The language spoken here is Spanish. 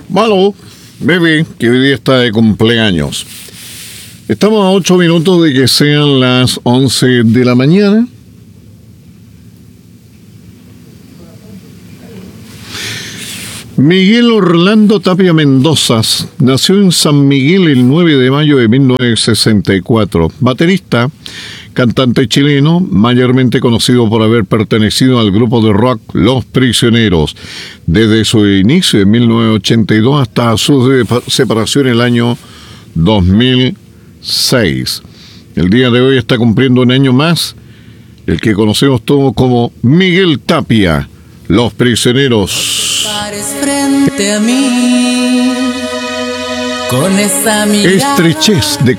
Malo, bebé, que hoy día está de cumpleaños. Estamos a 8 minutos de que sean las 11 de la mañana. Miguel Orlando Tapia Mendoza nació en San Miguel el 9 de mayo de 1964. Baterista, cantante chileno, mayormente conocido por haber pertenecido al grupo de rock Los Prisioneros, desde su inicio en 1982 hasta su separación en el año 2006. El día de hoy está cumpliendo un año más el que conocemos todos como Miguel Tapia, Los Prisioneros. Frente a mí, con esa mirada Estrechez de